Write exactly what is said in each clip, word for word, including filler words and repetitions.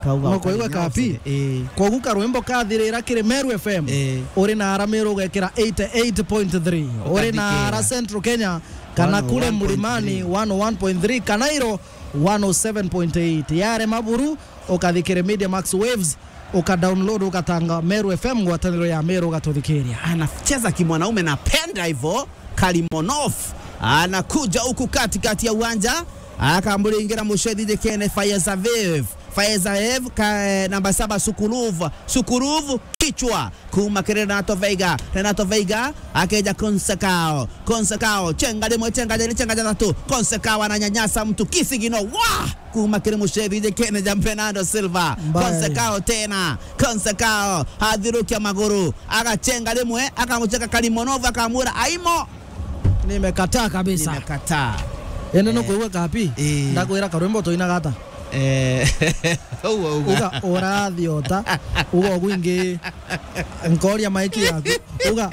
no koigwa kapi kogu karwimbo kathirira kiri Meru F M uri na ara Meru gekira eighty-eight point three uri na ara Central Kenya kana kule Mlimani one oh one point three Kanairo one oh seven point eight yare maburu ukathikire Media Max Waves ukadownload ukatanga Meru F M ngwataniro ya Meru gatothikiria anacheza kimwanaume napenda hivyo Kalimonov anakuja huku katikati ya uwanja akambulingira mushedide kene Fayezavev Fayezavev ka namba saba Sukuruv Sukuruv kichwa kuma Renato Veiga Renato Veiga akeja Consecao Consecao chenga demo chenga dele chenga tatu Consecao ananyanyasa mtu kisigino wa kuma kile mushedide kene Fernando Silva Consecao tena Consecao hadhirukia maguru akachenga demwe akamucheka Kalimonov akamura aimo nimekataa kabisa nimekataa ende no kuwe kapi ndakwira karwimbo toina gata eh uga uga orathiota uga gwingi nkoria maiki yaku uga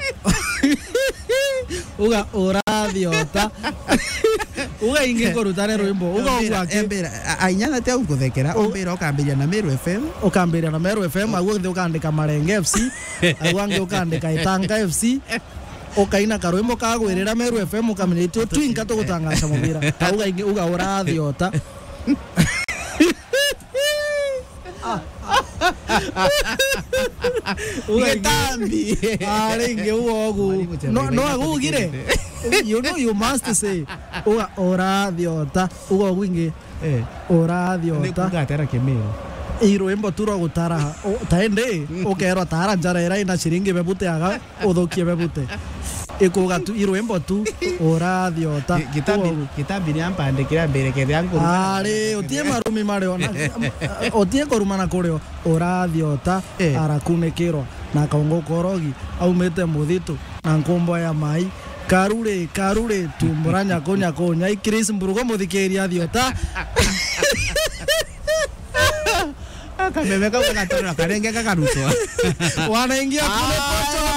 uga orathiota uga ingi korutane rwimbo uga uga embera ainyana te ukuthekera ombira okambiria na Meru F M okambiria na Meru F M agwo ukandika Marenge F C agwange ukandika Itanga F C okaina karwimbo kagwirira Meru F M ukamenyitwo twinka tugutangaca mubira tauga ingi uga urathiota uga tambi ari ingi uogu no no agugire you know you must say uga urathiota uga gwingi eh urathiota nikugatera Kemeru irwimbo turo gutara taende ukero tara njara ira ina shiringi bebute aga uthukie bebute ikuga tu irwimbo tu urathiota kitambi kitambi ni ampande kira mbere ke yangu ari utie marumi mareo utie korumana kureo urathiota arakunekirwa na kaungo korogi aumete muthitu na nkombo ya mai karure karure tumburanya konya konya Chris Mburugo muthikiria thiota kamemeka ukatona karenge kakarutwa wanaingia kule pocho